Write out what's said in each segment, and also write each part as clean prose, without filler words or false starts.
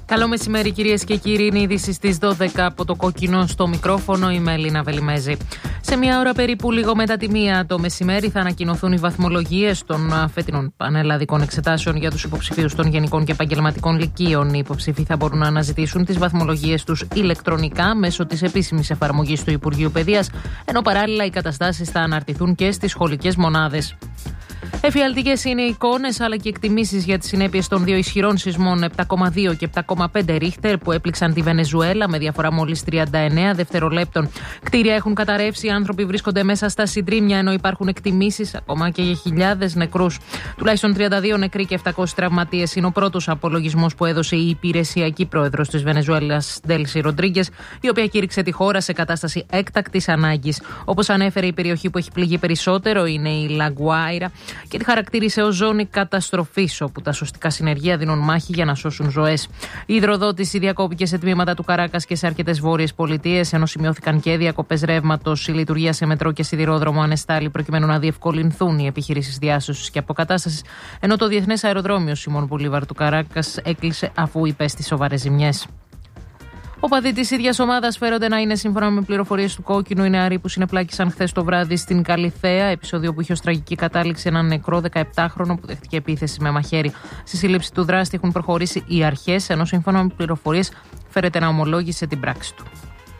Καλό μεσημέρι, κυρίες και κύριοι. Είναι είδηση στις 12 από το κόκκινο στο μικρόφωνο. Είμαι Ελίνα Βελιμέζη. Σε μια ώρα περίπου, λίγο μετά τη 1 το μεσημέρι, θα ανακοινωθούν οι βαθμολογίες των φετινών πανελλαδικών εξετάσεων για τους υποψηφίους των γενικών και επαγγελματικών λυκείων. Οι υποψήφοι θα μπορούν να αναζητήσουν τις βαθμολογίες τους ηλεκτρονικά μέσω της επίσημης εφαρμογής του Υπουργείου Παιδείας, ενώ παράλληλα οι καταστάσεις θα αναρτηθούν και στις σχολικές μονάδες. Εφιαλτικές είναι οι εικόνες αλλά και εκτιμήσεις για τις συνέπειες των δύο ισχυρών σεισμών 7,2 και 7,5 ρίχτερ που έπληξαν τη Βενεζουέλα με διαφορά μόλις 39 δευτερολέπτων. Κτίρια έχουν καταρρεύσει, οι άνθρωποι βρίσκονται μέσα στα συντρίμμια, ενώ υπάρχουν εκτιμήσεις ακόμα και για χιλιάδες νεκρούς. Τουλάχιστον 32 νεκροί και 700 τραυματίες είναι ο πρώτος απολογισμός που έδωσε η υπηρεσιακή πρόεδρος της Βενεζουέλας, Ντέλσι Ροντρίγκες, η οποία κήρυξε τη χώρα σε κατάσταση έκτακτης ανάγκης. Όπως ανέφερε, η περιοχή που έχει πληγεί περισσότερο είναι η Λαγκουάιρα και τη χαρακτήρισε ως ζώνη καταστροφής, όπου τα σωστικά συνεργεία δίνουν μάχη για να σώσουν ζωές. Η υδροδότηση διακόπηκε σε τμήματα του Καράκας και σε αρκετές βόρειες πολιτείες, ενώ σημειώθηκαν και διακοπές ρεύματος. Η λειτουργία σε μετρό και σιδηρόδρομο ανεστάλλει προκειμένου να διευκολυνθούν οι επιχειρήσεις διάσωσης και αποκατάστασης, ενώ το διεθνές αεροδρόμιο Σιμών Μπολίβαρ του Καράκας έκλεισε αφού υπέστη σοβαρές ζημιές. Οπαδοί της ίδιας ομάδας φέρονται να είναι, σύμφωνα με πληροφορίες του Κόκκινου, οι νεαροί που συνεπλάκησαν χθες το βράδυ στην Καλιθέα, επεισόδιο που είχε ως τραγική κατάληξη έναν νεκρό 17χρονο που δέχτηκε επίθεση με μαχαίρι. Στη σύλληψη του δράστη έχουν προχωρήσει οι αρχές, ενώ σύμφωνα με πληροφορίες φέρεται να ομολόγησε την πράξη του.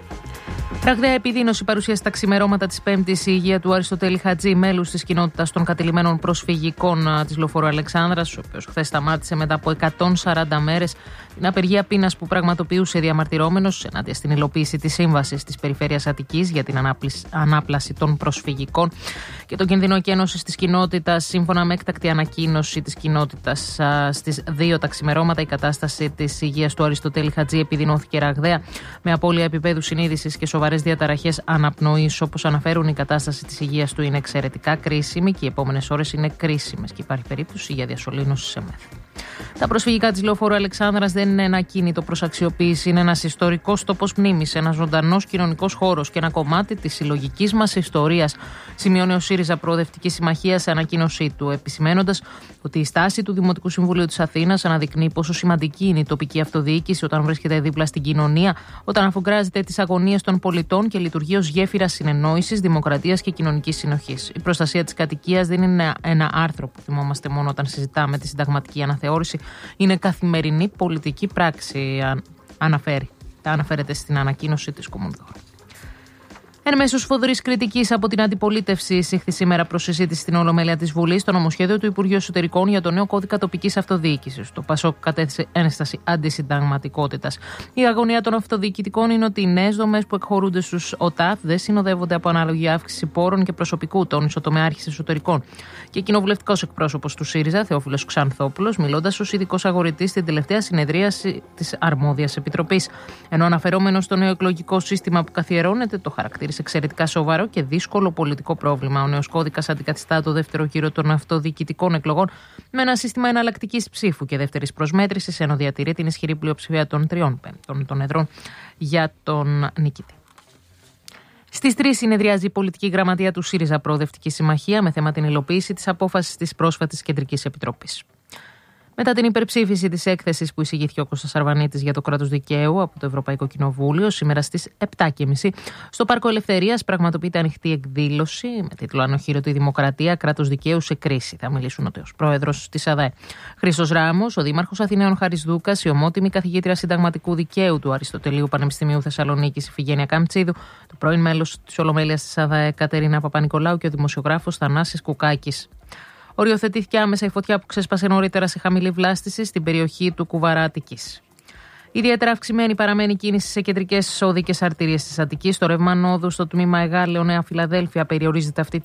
Ραγδαία επιδείνωση παρουσίασε τα ξημερώματα της Πέμπτης η υγεία του Αριστοτέλη Χατζή, μέλους της κοινότητας των κατηλημμένων προσφυγικών της Λεωφόρου Αλεξάνδρας, ο οποίος χθες σταμάτησε μετά από 140 μέρες την απεργία πείνας που πραγματοποιούσε διαμαρτυρόμενος ενάντια στην υλοποίηση της σύμβασης της Περιφέρειας Αττικής για την ανάπλαση των προσφυγικών και τον κίνδυνο εκένωσης της κοινότητας. Σύμφωνα με έκτακτη ανακοίνωση της κοινότητας, στις 2 τα ξημερώματα η κατάσταση της υγείας του Αριστοτέλη Χατζή επιδεινώθηκε ραγδαία, με απώλεια επίπεδου συνείδησης και σοβαρές διαταραχές αναπνοής. Όπως αναφέρουν, η κατάσταση της υγείας του είναι εξαιρετικά κρίσιμη και οι επόμενες ώρες είναι κρίσιμες και υπάρχει περίπτωση για διασωλήνωση σε μέθη. Τα προσφυγικά της Λεωφόρου Αλεξάνδρας δεν είναι ένα κίνητο προς αξιοποίηση, είναι ένας ιστορικός τόπος μνήμης, ένας ζωντανός κοινωνικός χώρος και ένα κομμάτι της συλλογικής μας ιστορίας, σημειώνει ο ΣΥΡΙΖΑ Προοδευτική Συμμαχία σε ανακοίνωσή του, επισημένοντας ότι η στάση του Δημοτικού Συμβουλίου της Αθήνας αναδεικνύει πόσο σημαντική είναι η τοπική αυτοδιοίκηση όταν βρίσκεται δίπλα στην κοινωνία, όταν αφογκράζεται τις αγωνίες των πολιτών και λειτουργεί ως γέφυρα συνεννόησης, δημοκρατίας και κοινωνικής συνοχής. Η προστασία της κατοικίας δεν είναι ένα άρθρο που θυμόμαστε μόνο όταν συζητάμε τη συνταγματική αναθεώρηση. Είναι καθημερινή πολιτική πράξη, αναφέρεται στην ανακοίνωση της Κομμουνδόρου. Εν μέσω σφοδρής κριτικής από την αντιπολίτευση, εισήχθη σήμερα προς συζήτηση στην Ολομέλεια της Βουλής το νομοσχέδιο του Υπουργείου Εσωτερικών για το νέο κώδικα τοπικής αυτοδιοίκησης. Το ΠΑΣΟΚ κατέθεσε ένσταση αντισυνταγματικότητας. Η αγωνία των αυτοδιοικητικών είναι ότι οι νέες δομές που εκχωρούνται στους ΟΤΑΦ δεν συνοδεύονται από ανάλογη αύξηση πόρων και προσωπικού, τόνισε ο τομεάρχης εσωτερικών. Και κοινοβουλευτικός εκπρόσωπος του ΣΥΡΙΖΑ, Θεόφιλος Ξανθόπουλος, μιλώντας ως ειδικός αγορητής στην τελευταία συνεδρίαση της Αρμόδιας Επιτροπής. Ενώ αναφερόμενος στο νέο εκλογικό σύστημα που καθιερώνεται, το χαρακτήρισε εξαιρετικά σοβαρό και δύσκολο πολιτικό πρόβλημα. Ο νέος κώδικας αντικαθιστά το δεύτερο γύρο των αυτοδιοικητικών εκλογών με ένα σύστημα εναλλακτικής ψήφου και δεύτερης προσμέτρησης, ενώ διατηρεί την ισχυρή πλειοψηφία των 3/5 των εδρών για τον νικητή. Στις 3 συνεδριάζει η πολιτική γραμματεία του ΣΥΡΙΖΑ Προοδευτική Συμμαχία με θέμα την υλοποίηση της απόφασης της πρόσφατης Κεντρικής Επιτροπής. Μετά την υπερψήφιση της έκθεσης που εισηγήθηκε ο Κώστας Αρβανίτης για το κράτος δικαίου από το Ευρωπαϊκό Κοινοβούλιο, σήμερα στις 7:30 στο Πάρκο Ελευθερίας πραγματοποιείται ανοιχτή εκδήλωση με τίτλο «Ανοχήρωτη Δημοκρατία, κράτος δικαίου σε κρίση». Θα μιλήσουν ο τέος πρόεδρος της ΑΔΑΕ Χρήστος Ράμος, ο δήμαρχος Αθηναίων Χάρης Δούκας, η ομότιμη καθηγήτρια συνταγματικού δικαίου του Αριστοτελείου Πανεπιστημίου Θεσσαλονίκης Ιφηγένεια Καμτσίδου, το πρώην μέλος της Ολομέλειας της ΑΔΑΕ Κατερίνα Παπα-Νικολάου και ο δημοσιογράφος Θανάσης Κουκάκης. Οριοθετήθηκε άμεσα η φωτιά που ξέσπασε νωρίτερα σε χαμηλή βλάστηση στην περιοχή του Κουβαρά Αττικής. Ιδιαίτερα αυξημένη παραμένει κίνηση σε κεντρικές οδικές αρτηρίες της Αττικής. Το ρεύμα νόδου στο τμήμα Εγάλεο Νέα Φιλαδέλφια περιορίζεται αυτή